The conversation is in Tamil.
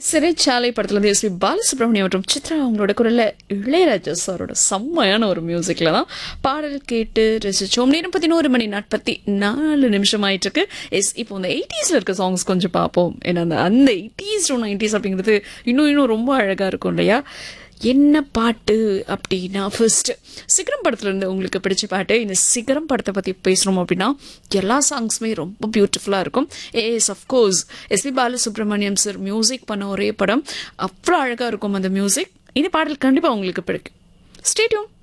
சிறைச்சாலை படத்துல எஸ்பி பாலசுப்ரமணியம் மற்றும் சித்ரா அவங்களோட குரல்ல இளையராஜா சாரோட செம்மையான ஒரு மியூசிக்ல தான் பாடல் கேட்டு ரசிச்சோம். நேரம் 11:44 ஆயிட்டு இருக்கு. இப்போ இந்த 80s இருக்க சாங்ஸ் கொஞ்சம் பார்ப்போம். ஏன்னா அந்த 80s to 90s அப்படிங்கிறது இன்னும் ரொம்ப அழகா இருக்கும் இல்லையா? என்ன பாட்டு அப்படின்னா ஃபர்ஸ்ட் சிகரம் படத்துல இருந்து உங்களுக்கு பிடிச்ச பாட்டு. இந்த சிகரம் படத்தை பத்தி பேசணும் அப்படின்னா எல்லா சாங்ஸுமே ரொம்ப பியூட்டிஃபுல்லா இருக்கும். Of course SP Balasubramaniam sir music பண்ண ஒரே படம், அவ்வளோ அழகா இருக்கும் அந்த மியூசிக். இந்த பாடல் கண்டிப்பா உங்களுக்கு பிடிக்கும். Stay tune.